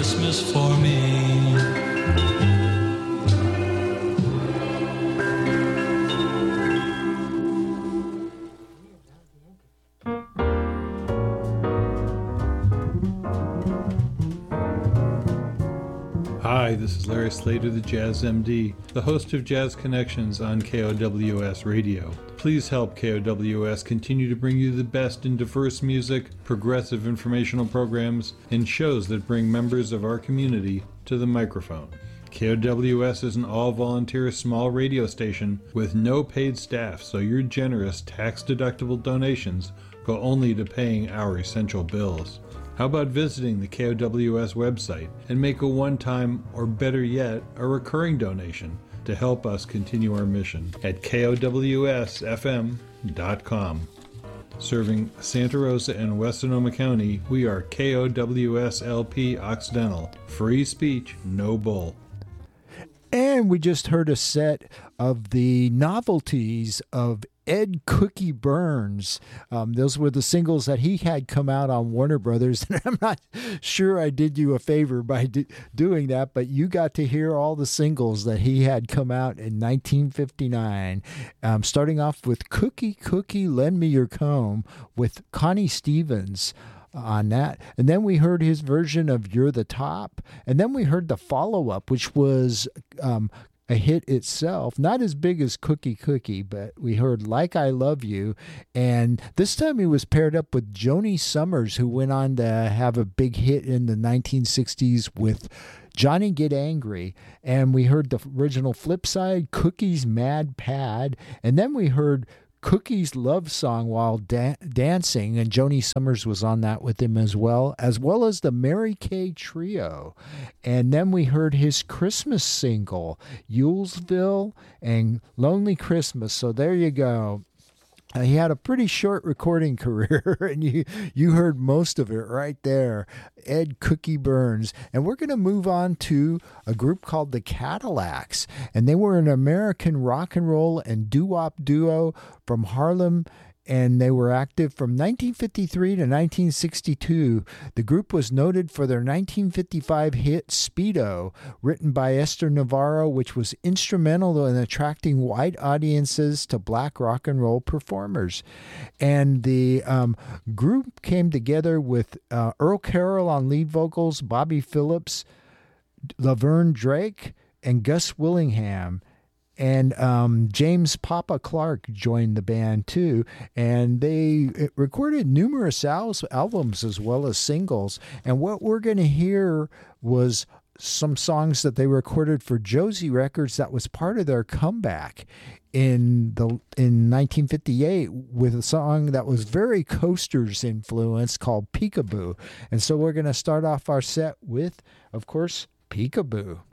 Christmas for me. Hi, this is Larry Slater, the Jazz MD, the host of Jazz Connections on KOWS Radio. Please help KOWS continue to bring you the best in diverse music, progressive informational programs, and shows that bring members of our community to the microphone. KOWS is an all-volunteer small radio station with no paid staff, so your generous tax-deductible donations go only to paying our essential bills. How about visiting the KOWS website and make a one-time, or better yet, a recurring donation to help us continue our mission at KOWSFM.com. Serving Santa Rosa and West Sonoma County, we are KOWS-LP Occidental. Free speech, no bull. And we just heard a set of the novelties of Ed Cookie Burns. Those were the singles that he had come out on Warner Brothers. And I'm not sure I did you a favor by doing that, but you got to hear all the singles that he had come out in 1959. Starting off with Cookie, Cookie, Lend Me Your Comb with Connie Stevens on that. And then we heard his version of You're the Top. And then we heard the follow-up, which was a hit itself, not as big as Cookie Cookie, but we heard Like I Love You. And this time he was paired up with Joni Summers, who went on to have a big hit in the 1960s with Johnny Get Angry. And we heard the original flip side, Cookie's Mad Pad. And then we heard Cookie's Love Song While Dancing, and Joni Summers was on that with him as well as the Mary Kay Trio. And then we heard his Christmas single, Yulesville and Lonely Christmas. So there you go. He had a pretty short recording career, and you heard most of it right there, Ed Cookie Burns. And we're going to move on to a group called the Cadillacs, and they were an American rock and roll and doo-wop duo from Harlem, and they were active from 1953 to 1962. The group was noted for their 1955 hit Speedo, written by Esther Navarro, which was instrumental in attracting white audiences to black rock and roll performers. And the group came together with Earl Carroll on lead vocals, Bobby Phillips, Laverne Drake, and Gus Willingham. And James Papa Clark joined the band too, and they recorded numerous albums as well as singles. And what we're going to hear was some songs that they recorded for Josie Records that was part of their comeback in 1958 with a song that was very Coasters influenced called Peekaboo. And so we're going to start off our set with, of course, Peekaboo.